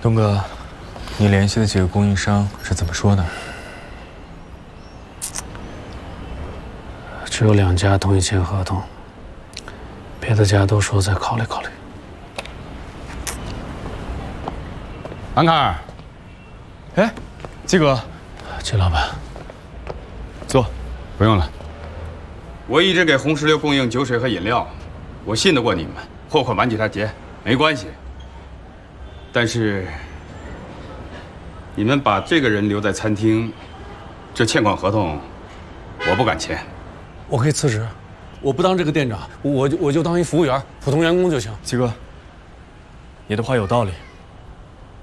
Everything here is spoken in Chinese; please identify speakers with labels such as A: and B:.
A: 东哥，你联系的几个供应商是怎么说的？
B: 只有2家同意签合同，别的家都说再考虑考虑。
C: 安卡尔，
A: 哎，季哥，
B: 季老板，
A: 坐。
C: 不用了。我一直给红石榴供应酒水和饮料，我信得过你们，货款晚几天结没关系。但是你们把这个人留在餐厅，这欠款合同我不敢签。
B: 我可以辞职，我不当这个店长，我就当一服务员，普通员工就行。
A: 季哥，你的话有道理。